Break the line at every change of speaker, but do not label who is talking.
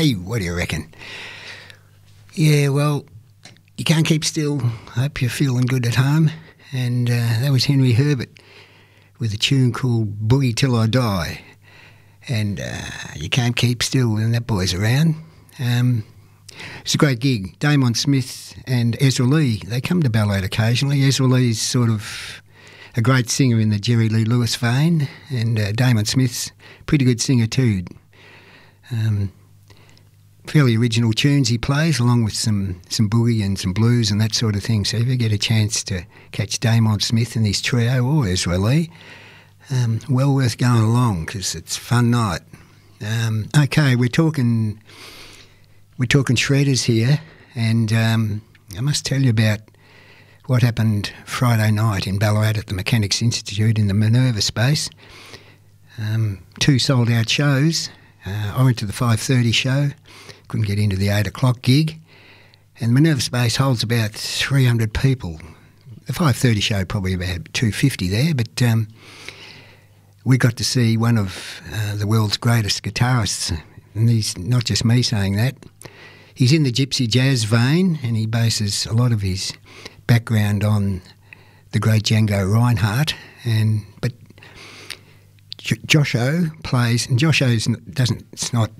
Hey, what do you reckon? Yeah, well, you can't keep still. Hope you're feeling good at home. And that was Henry Herbert with a tune called Boogie Till I Die. And you can't keep still when that boy's around. It's a great gig. Damon Smith and Ezra Lee, they come to Ballarat occasionally. Ezra Lee's sort of a great singer in the Jerry Lee Lewis vein, and Damon Smith's a pretty good singer too. Fairly original tunes he plays, along with some boogie and some blues and that sort of thing. So if you get a chance to catch Damon Smith and his trio, or Ezra Lee, well worth going along because it's a fun night. Okay, we're talking shredders here, and I must tell you about what happened Friday night in Ballarat at the Mechanics Institute in the Minerva space. 2 sold-out shows. I went to the 5:30 show, couldn't get into the 8 o'clock gig, and the Minerva space holds about 300 people. The 5:30 show probably about 250 there, but we got to see one of the world's greatest guitarists, and he's not just me saying that. He's in the gypsy jazz vein, and he bases a lot of his background on the great Django Reinhardt, but Josh O plays, and Josh O's it's not